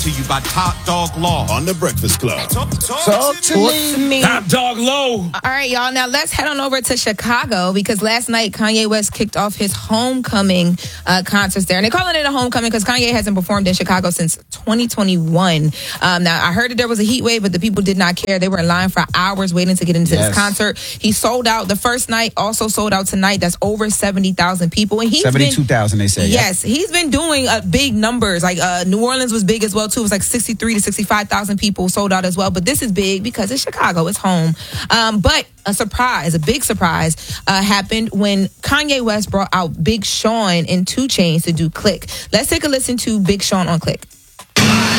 To you by Top Dog Law on The Breakfast Club. Talk to me. Top Dog Low. All right, y'all. Now let's head on over to Chicago because last night Kanye West kicked off his homecoming concerts there. And they're calling it a homecoming because Kanye hasn't performed in Chicago since 2021. Now, I heard that there was a heat wave, but the people did not care. They were in line for hours waiting to get into this concert. He sold out the first night, also sold out tonight. That's over 70,000 people. And he's 72,000, they say. Yes, he's been doing big numbers. Like New Orleans was big as well, too. It was like 63 to 65,000 people sold out as well. But this is big because it's Chicago. It's home. But a big surprise happened when Kanye West brought out Big Sean and 2 Chainz to do Click. Let's take a listen to Big Sean on Click.